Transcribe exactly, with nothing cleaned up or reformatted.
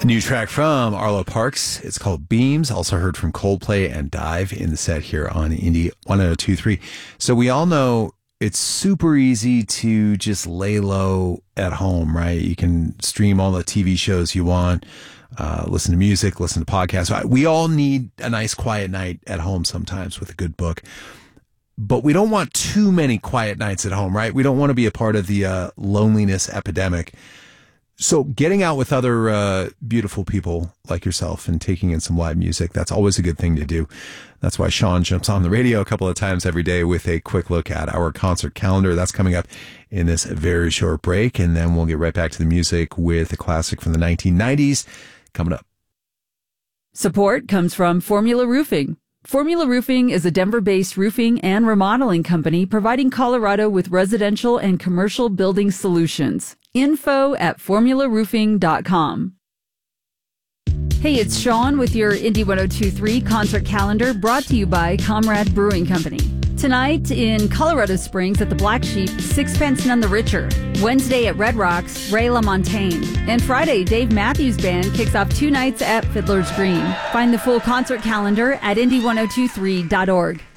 A new track from Arlo Parks. It's called Beams. Also heard from Coldplay and Dive in the set here on Indie one oh two point three. So we all know it's super easy to just lay low at home, right? You can stream all the T V shows you want, uh, listen to music, listen to podcasts. We all need a nice quiet night at home sometimes with a good book. But we don't want too many quiet nights at home, right? We don't want to be a part of the uh, loneliness epidemic. So getting out with other uh, beautiful people like yourself and taking in some live music, that's always a good thing to do. That's why Sean jumps on the radio a couple of times every day with a quick look at our concert calendar. That's coming up in this very short break. And then we'll get right back to the music with a classic from the nineteen nineties coming up. Support comes from Formula Roofing. Formula Roofing is a Denver-based roofing and remodeling company providing Colorado with residential and commercial building solutions. Info at formula roofing dot com. Hey, it's Sean with your Indie one oh two point three concert calendar brought to you by Comrade Brewing Company. Tonight in Colorado Springs at the Black Sheep, Sixpence None the Richer. Wednesday at Red Rocks, Ray LaMontagne. And Friday, Dave Matthews Band kicks off two nights at Fiddler's Green. Find the full concert calendar at indie one oh two three dot org.